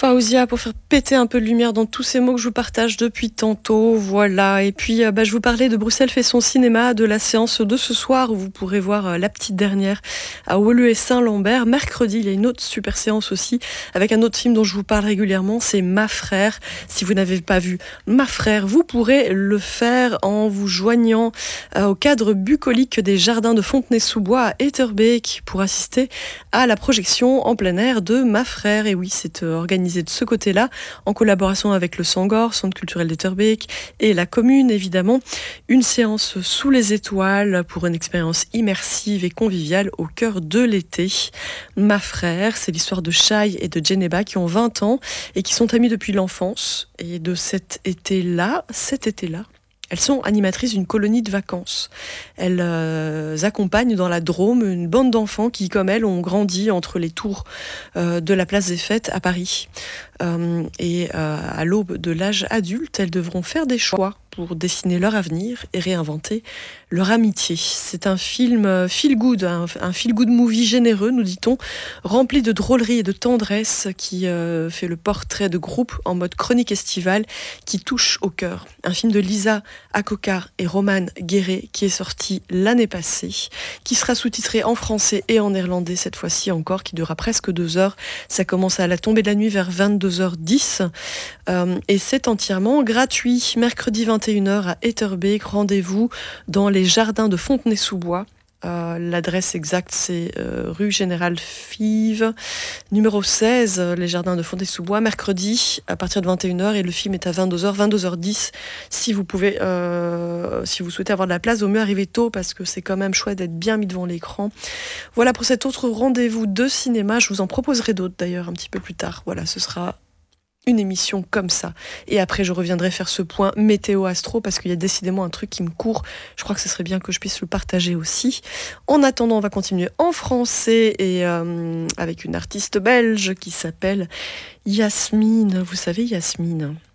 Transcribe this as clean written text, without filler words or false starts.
Faouzia, pour faire péter un peu de lumière dans tous ces mots que je vous partage depuis tantôt, voilà. Et puis, je vous parlais de Bruxelles fait son cinéma, de la séance de ce soir où vous pourrez voir la petite dernière à Woluwe et Saint-Lambert. Mercredi, il y a une autre super séance aussi avec un autre film dont je vous parle régulièrement, c'est Ma Frère. Si vous n'avez pas vu Ma Frère, vous pourrez le faire en vous joignant au cadre bucolique des jardins de Fontenay-sous-Bois à Etterbeek pour assister à la projection en plein air de Ma Frère. Et oui, c'est organisé de ce côté-là, en collaboration avec le Sangor, Centre culturel d'Etterbeek, et la commune, évidemment. Une séance sous les étoiles pour une expérience immersive et conviviale au cœur de l'été. Ma Frère, c'est l'histoire de Shai et de Djeneba qui ont 20 ans et qui sont amis depuis l'enfance. Et de cet été-là, elles sont animatrices d'une colonie de vacances. Elles accompagnent dans la Drôme une bande d'enfants qui, comme elles, ont grandi entre les tours de la place des Fêtes à Paris. À l'aube de l'âge adulte, elles devront faire des choix pour dessiner leur avenir et réinventer leur amitié. C'est un film feel good, un feel good movie généreux, nous dit-on, rempli de drôlerie et de tendresse qui fait le portrait de groupe en mode chronique estivale qui touche au cœur. Un film de Lisa Akokar et Roman Guéret qui est sorti l'année passée, qui sera sous-titré en français et en néerlandais cette fois-ci encore, qui durera presque 2 heures. Ça commence à la tombée de la nuit vers 22h10 et c'est entièrement gratuit. Mercredi 21h à Etterbeek, rendez-vous dans les jardins de Fontenay-sous-Bois. L'adresse exacte, c'est rue Général Fives, numéro 16, les jardins de Fontenay-sous-Bois, mercredi à partir de 21h, et le film est à 22h, 22h10. Si vous pouvez, si vous souhaitez avoir de la place, vaut mieux arriver tôt parce que c'est quand même chouette d'être bien mis devant l'écran. Voilà pour cet autre rendez-vous de cinéma. Je vous en proposerai d'autres d'ailleurs un petit peu plus tard. Voilà, ce sera une émission comme ça. Et après, je reviendrai faire ce point météo-astro parce qu'il y a décidément un truc qui me court. Je crois que ce serait bien que je puisse le partager aussi. En attendant, on va continuer en français et avec une artiste belge qui s'appelle Yasmine. Vous savez, Yasmine,